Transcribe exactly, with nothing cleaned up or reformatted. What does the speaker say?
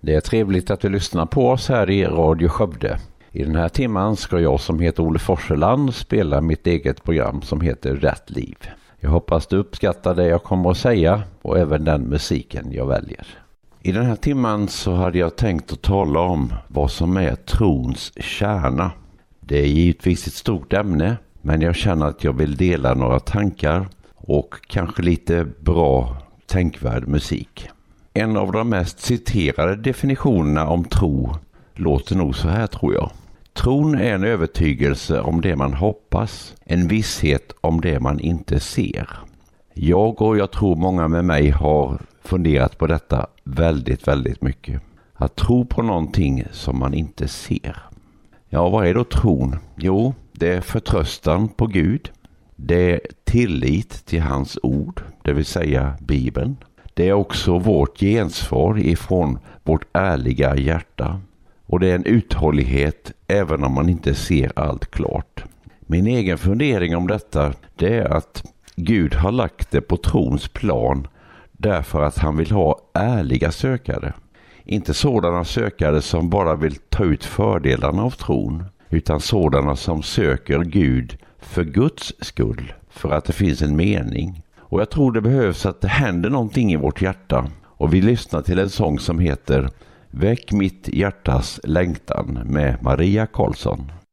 Det är trevligt att du lyssnar på oss här i Radio Skövde. I den här timman ska jag som heter Olle Forseland spela mitt eget program som heter Rätt liv. Jag hoppas du uppskattar det jag kommer att säga och även den musiken jag väljer. I den här timman så hade jag tänkt att tala om vad som är trons kärna. Det är givetvis ett stort ämne, men jag känner att jag vill dela några tankar och kanske lite bra tänkvärd musik. En av de mest citerade definitionerna om tro låter nog så här, tror jag. Tron är en övertygelse om det man hoppas, en visshet om det man inte ser. Jag och jag tror många med mig har funderat på detta väldigt, väldigt mycket. Att tro på någonting som man inte ser. Ja, vad är då tron? Jo, det är förtröstan på Gud. Det är tillit till hans ord, det vill säga Bibeln. Det är också vårt gensvar ifrån vårt ärliga hjärta. Och det är en uthållighet även om man inte ser allt klart. Min egen fundering om detta, det är att Gud har lagt det på trons plan därför att han vill ha ärliga sökare. Inte sådana sökare som bara vill ta ut fördelarna av tron, utan sådana som söker Gud för Guds skull, för att det finns en mening. Och jag tror det behövs att det händer någonting i vårt hjärta. Och vi lyssnar till en sång som heter Väck mitt hjärtas längtan med Maria Karlsson.